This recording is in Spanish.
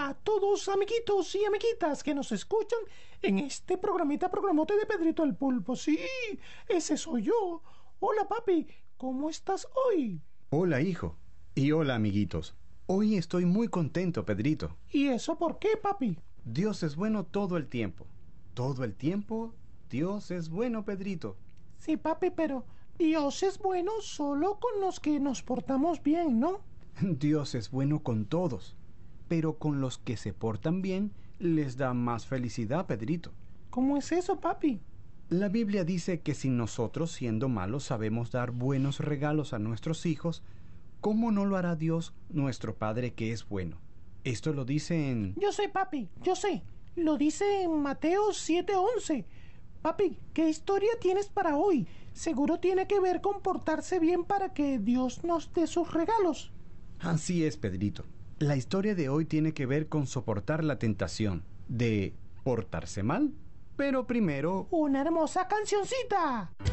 a todos amiguitos y amiguitas que nos escuchan en este programote de Pedrito el Pulpo. Sí, ese soy yo. Hola papi, ¿cómo estás hoy? Hola hijo, y hola amiguitos. Hoy estoy muy contento, Pedrito. ¿Y eso por qué, papi? Dios es bueno todo el tiempo. Todo el tiempo, Dios es bueno, Pedrito. Sí, papi, pero Dios es bueno solo con los que nos portamos bien, ¿no? Dios es bueno con todos, pero con los que se portan bien les da más felicidad, Pedrito. ¿Cómo es eso, papi? La Biblia dice que si nosotros, siendo malos, sabemos dar buenos regalos a nuestros hijos, ¿cómo no lo hará Dios, nuestro Padre que es bueno? Esto lo dice en... Yo sé, papi, yo sé. Lo dice en Mateo 7:11. Papi, ¿qué historia tienes para hoy? Seguro tiene que ver con portarse bien para que Dios nos dé sus regalos. Así es, Pedrito. La historia de hoy tiene que ver con soportar la tentación de portarse mal. Pero primero... ¡Una hermosa cancioncita!